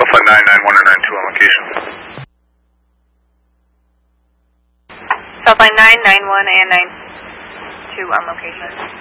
Alpha 991 or 92 on location. Southline 991 and 92 on location.